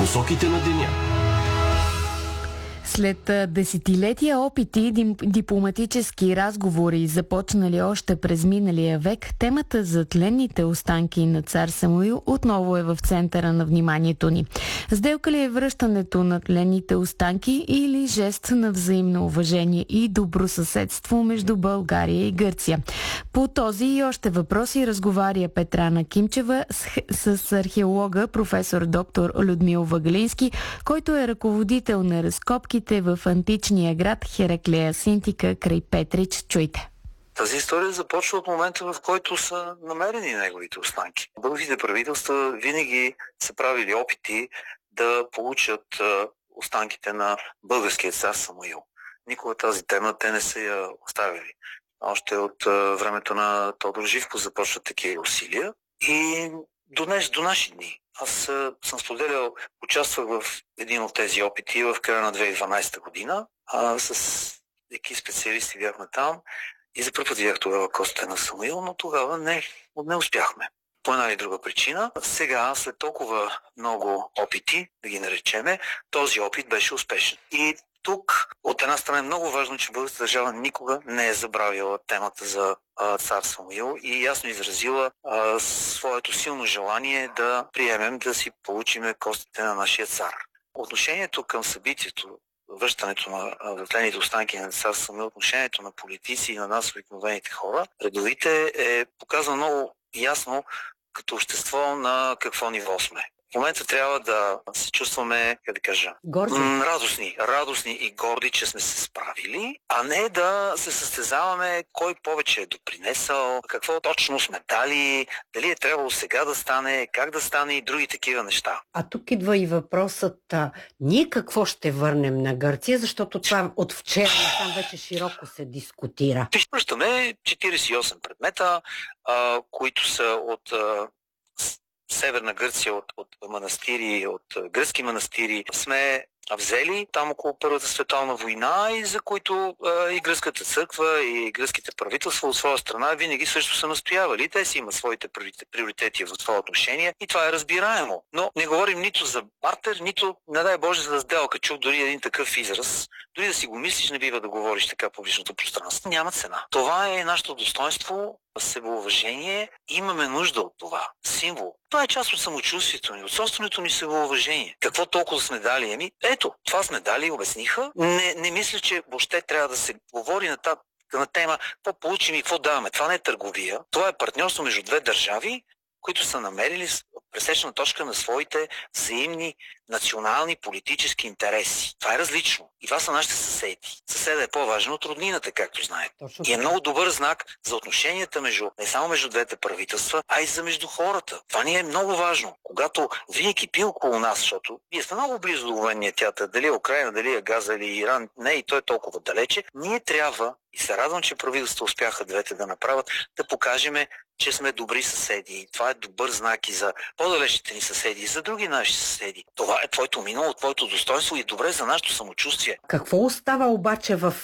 посоките на деня. След десетилетия опити дипломатически разговори, започнали още през миналия век, темата за тленните останки на цар Самуил отново е в центъра на вниманието ни. Сделка ли е връщането на тленните останки или жест на взаимно уважение и добросъседство между България и Гърция? По този и още въпроси разговаря Петрана Кимчева с археолога професор доктор Людмил Вагалински, който е ръководител на разкопки в античния град Хераклея Синтика край Петрич. Чуйте. Тази история започва от момента, в който са намерени неговите останки. Българските правителства винаги са правили опити да получат останките на българския цар Самуил. Никога тази тема те не са я оставили. Още от времето на Тодор Живков започват такива усилия и до наши дни. Аз съм споделял, участвах в един от тези опити в края на 2012 година. С екип специалисти бяхме там и за първ път видях тогава костите на Самуил, но тогава не успяхме. По една или друга причина. Сега, след толкова много опити, да ги наречеме, този опит беше успешен. И тук, от една страна, е много важно, че българската държава никога не е забравила темата за цар Самуил и ясно изразила своето силно желание да приемем да си получиме костите на нашия цар. Отношението към събитието, връщането на тлените останки на цар Самуил, отношението на политици и на нас, обикновените хора, редовите, е показано много ясно като общество на какво ниво сме. В момента трябва да се чувстваме, как да кажа, радостни и горди, че сме се справили, а не да се състезаваме кой повече е допринесъл, какво точно сме дали, дали е трябвало сега да стане, как да стане и други такива неща. А тук идва и въпросът, ние какво ще върнем на Гърция, защото това от вчера там вече широко се дискутира. Връщаме 48 предмета, които са от Северна Гърция, от манастири, от гръцки манастири, сме взели там около Първата световна война и за които и гръцката църква, и гръцките правителства от своя страна винаги също са настоявали. Те си имат своите приоритети в това отношение и това е разбираемо. Но не говорим нито за бартер, нито, не дай Боже, за сделка. Чух дори един такъв израз. Дори да си го мислиш, не бива да говориш така в публичното пространство. Няма цена. Това е нашето достоинство, себеуважение. Имаме нужда от това. Символ. Това е част от самочувствието ни, от собственото ни себеуважение. Какво толкова сме дали? Ето, това сме дали, обясниха. Не мисля, че въобще трябва да се говори на тема какво получим и какво даваме. Това не е търговия. Това е партньорство между две държави, които са намерили пресечна точка на своите взаимни национални политически интереси. Това е различно. И това са нашите съседи. Съседа е по-важен от роднината, както знаете. И е много добър знак за отношенията не само между двете правителства, а и между хората. Това ни е много важно. Когато винаги пи около нас, защото вие сте много близо до военния театър, дали е Украина, дали е Газа или Иран, не и той е толкова далече, ние трябва, и се радвам, че правителствата успяха двете да направят, да покажем, че сме добри съседи. Това е добър знак и за по-далечните ни съседи, и за други наши съседи. Това е твоето минало, твоето достоинство и добре за нашето самочувствие. Какво остава обаче в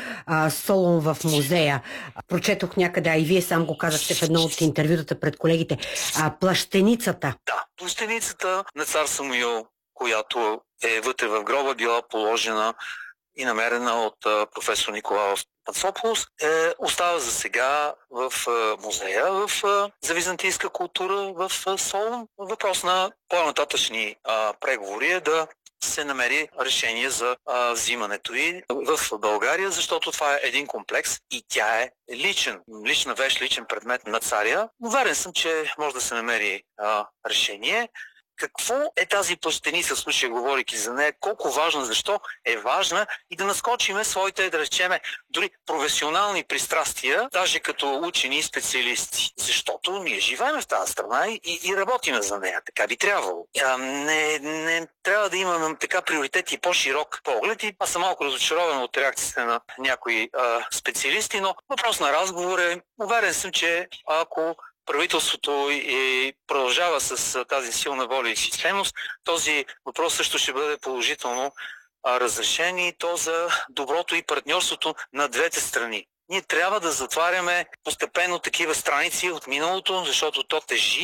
Солун в музея? Прочетох някъде, а и вие сам го казахте в едно от интервютата пред колегите. Плащеницата. Да, плащеницата на цар Самуил, която е вътре в гроба, била положена и намерена от професор Николаус Панцополос, остава за сега в музея за византийска култура в Солун. Въпрос на по-нататъчни преговори е да се намери решение за взимането й в България, защото това е един комплекс и тя е лична вещ, личен предмет на царя. Уверен съм, че може да се намери решение. Какво е тази плащеница, в случая говорейки за нея, колко важна, защо е важна и да наскочиме своите, да речеме, дори професионални пристрастия, даже като учени и специалисти. Защото ние живеем в тази страна и работиме за нея. Така би трябвало. Не трябва да имаме така приоритети и по-широк поглед. И аз съм малко разочарован от реакциите на някои специалисти, но въпрос на разговор е, уверен съм, че ако правителството и продължава с тази силна воля и системност, този въпрос също ще бъде положително разрешен и то за доброто и партньорството на двете страни. Ние трябва да затваряме постепенно такива страници от миналото, защото то тежи